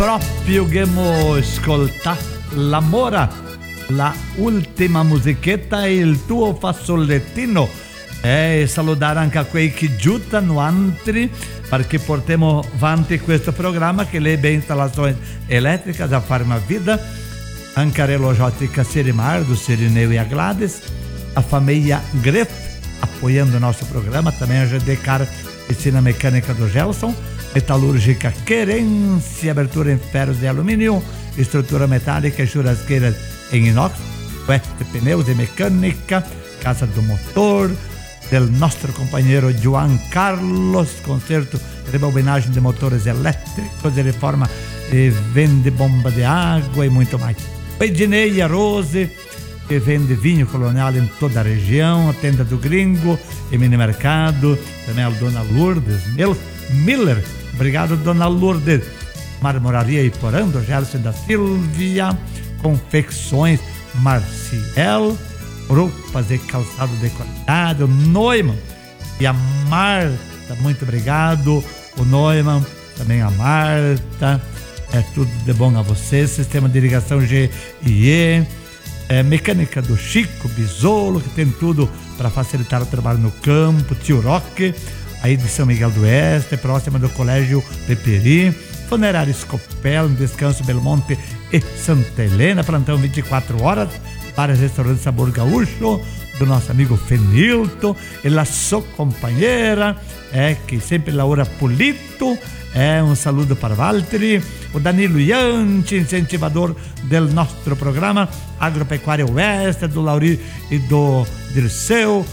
proprio gemo ascolta l'amora, la ultima musichetta e il tuo fazzolettino. E salutare anche a quei che giutano altri perché portiamo avanti questo programma che le installazioni elettriche da fare una vita, anche a relojótica Sirimar, do Sirineu e a Gladys, a família Greff apoiando o nosso programa, também a GDCAR, Piscina Mecânica do Gelson, Metalúrgica Querência, abertura em ferros de alumínio, estrutura metálica e churrasqueiras em inox, West Pneus e Mecânica, Casa do Motor, del nostro companheiro João Carlos, conserto e rebobinagem de motores elétricos, de reforma e vende bomba de água e muito mais. O Ednei e a Rose, que vende vinho colonial em toda a região, a tenda do Gringo e mini mercado, também a Dona Lourdes Miller, obrigado Dona Lourdes, Marmoraria Iporã, do Gerson da Silvia, Confecções Marciel, roupas e calçado de qualidade, o Neumann e a Marta, muito obrigado, o Neumann, também a Marta, é tudo de bom a você, sistema de irrigação GIE, mecânica do Chico Bisolo, que tem tudo para facilitar o trabalho no campo, Tio Roque, aí de São Miguel do Oeste, próxima do Colégio Peperi, Funerário Scopel, Descanso Belmonte e Santa Helena, plantão 24 horas, para restaurante Sabor Gaúcho, do nosso amigo Fenilton, e a sua companheira, que sempre Laura Polito, um saludo para Valtteri, o Danilo Yanti, incentivador do nosso programa Agropecuária Oeste, do Lauri e do Dirceu,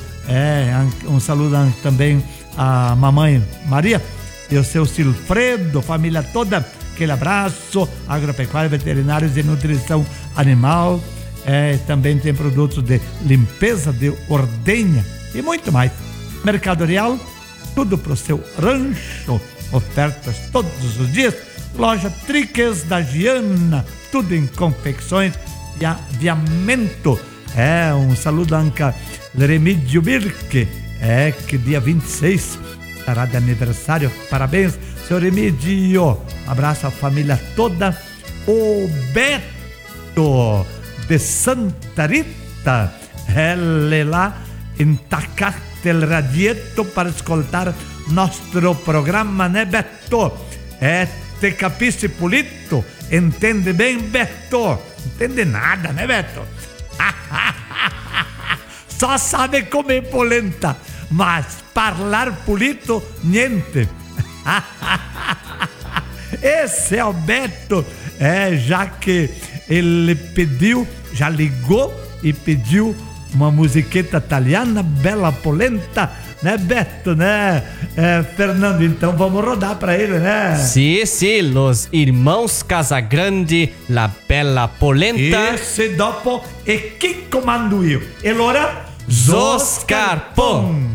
um saludo também a mamãe Maria e o seu Silfredo, família toda, aquele abraço, Agropecuária, Veterinários e Nutrição Animal, também tem produtos de limpeza de ordenha e muito mais. Mercado Real, tudo para o seu rancho, ofertas todos os dias. Loja Triques da Giana, tudo em confecções e aviamento. Um saludo anca Remídio Birke, que dia 26 estará de aniversário. Parabéns, seu Remídio. Abraço à família toda. O Beto de Santa Rita, ele lá em Tacate Radieto para escutar nosso programa, né, Beto? Te capisce Polito? Entende bem, Beto? Entende nada, né, Beto? Só sabe comer polenta, mas falar Polito, niente. Esse é o Beto, já que ele pediu, já ligou e pediu uma musiqueta italiana, Bella Polenta, né, Beto, né, Fernando? Então vamos rodar pra ele, né? Sim, los irmãos Casagrande, La Bella Polenta. Esse dopo e chi comando io? E allora, Zoscarpon.